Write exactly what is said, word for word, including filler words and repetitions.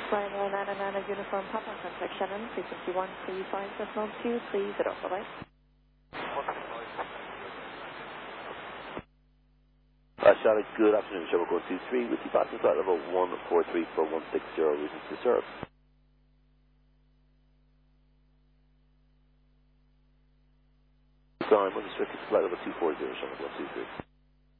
Lima nine nine Uniform Papa, contact Shannon, frequency one three five decimal two three zero. Bye-bye. Uh, Charlotte, good afternoon. Show code two three with you passing flight level one four three four one six zero, reasons to serve. Time, unrestricted flight level two four zero, Charlotte one two three.